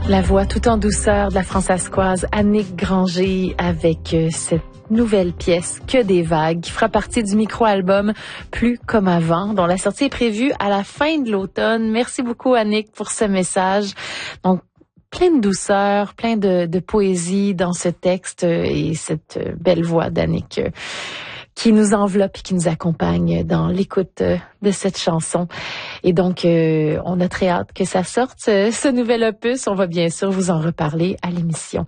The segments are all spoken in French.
La voix tout en douceur de la françaiscoise Annick Granger avec cette nouvelle pièce Que des vagues qui fera partie du micro-album Plus comme avant, dont la sortie est prévue à la fin de l'automne. Merci beaucoup Annick pour ce message. Donc, plein de douceur, plein de poésie dans ce texte et cette belle voix d'Annick qui nous enveloppe et qui nous accompagne dans l'écoute de cette chanson. Et donc, on a très hâte que ça sorte, ce nouvel opus. On va bien sûr vous en reparler à l'émission.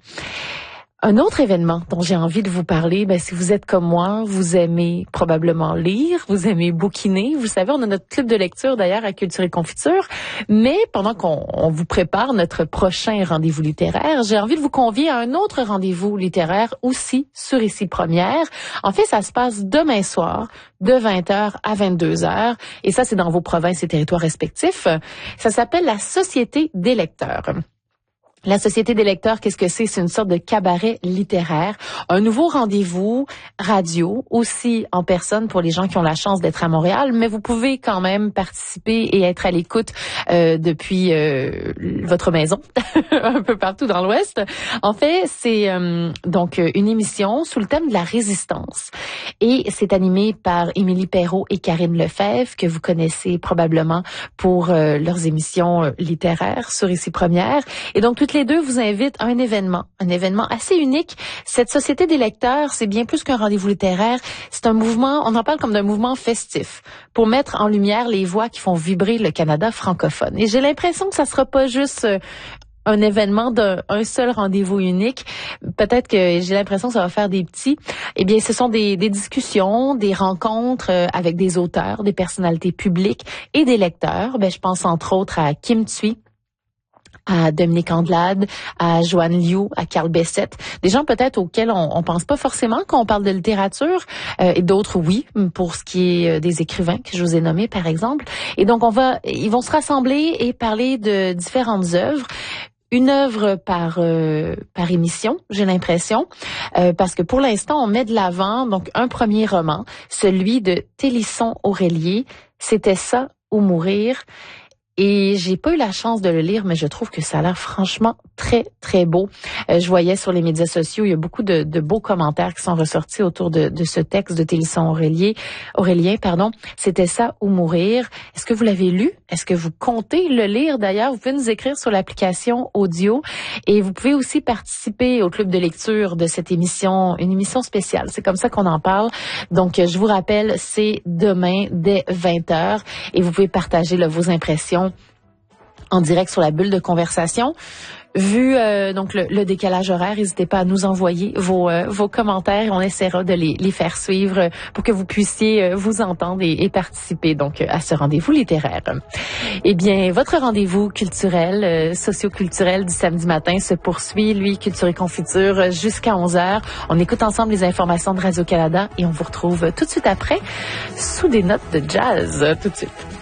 Un autre événement dont j'ai envie de vous parler, si vous êtes comme moi, vous aimez probablement lire, vous aimez bouquiner. Vous savez, on a notre club de lecture d'ailleurs à Culture et Confiture. Mais pendant qu'on vous prépare notre prochain rendez-vous littéraire, j'ai envie de vous convier à un autre rendez-vous littéraire aussi sur Ici Première. En fait, ça se passe demain soir de 20h à 22h. Et ça, c'est dans vos provinces et territoires respectifs. Ça s'appelle la Société des lecteurs. La Société des lecteurs, qu'est-ce que c'est? C'est une sorte de cabaret littéraire. Un nouveau rendez-vous radio, aussi en personne pour les gens qui ont la chance d'être à Montréal, mais vous pouvez quand même participer et être à l'écoute depuis votre maison, un peu partout dans l'Ouest. En fait, c'est donc une émission sous le thème de la résistance. Et c'est animé par Émilie Perrault et Karine Lefebvre, que vous connaissez probablement pour leurs émissions littéraires sur Ici Première. Et donc, toutes les deux vous invitent à un événement assez unique. Cette Société des lecteurs, c'est bien plus qu'un rendez-vous littéraire. C'est un mouvement, on en parle comme d'un mouvement festif pour mettre en lumière les voix qui font vibrer le Canada francophone. Et j'ai l'impression que ça sera pas juste un événement d'un seul rendez-vous unique. Peut-être que j'ai l'impression que ça va faire des petits. Eh bien, ce sont des discussions, des rencontres avec des auteurs, des personnalités publiques et des lecteurs. Je pense entre autres à Kim Thuy, à Dominique Andelade, à Joanne Liu, à Carl Bessette, des gens peut-être auxquels on pense pas forcément quand on parle de littérature, et d'autres oui, pour ce qui est des écrivains que je vous ai nommés par exemple. Et donc ils vont se rassembler et parler de différentes œuvres. Une œuvre par émission, j'ai l'impression, parce que pour l'instant, on met de l'avant donc un premier roman, celui de Télisson Aurelier, C'était ça ou mourir. Et j'ai pas eu la chance de le lire, mais je trouve que ça a l'air franchement très, très beau. Je voyais sur les médias sociaux, il y a beaucoup de beaux commentaires qui sont ressortis autour de ce texte de Télisson Aurélien. C'était ça ou mourir. Est-ce que vous l'avez lu? Est-ce que vous comptez le lire d'ailleurs? Vous pouvez nous écrire sur l'application audio et vous pouvez aussi participer au club de lecture de cette émission, une émission spéciale. C'est comme ça qu'on en parle. Donc, je vous rappelle, c'est demain dès 20h et vous pouvez partager vos impressions en direct sur la bulle de conversation. Vu donc le décalage horaire, n'hésitez pas à nous envoyer vos commentaires. On essaiera de les faire suivre pour que vous puissiez vous entendre et participer donc à ce rendez-vous littéraire. Eh bien, votre rendez-vous culturel, socio-culturel du samedi matin se poursuit, lui, Culture et Confiture, jusqu'à 11h. On écoute ensemble les informations de Radio-Canada et on vous retrouve tout de suite après sous des notes de jazz. Tout de suite.